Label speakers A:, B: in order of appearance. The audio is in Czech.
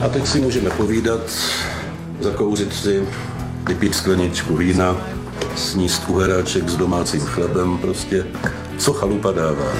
A: A teď si můžeme povídat, zakouřit si, vypít skleničku vína, sníst uheráček s domácím chlebem, prostě co chalupa dává.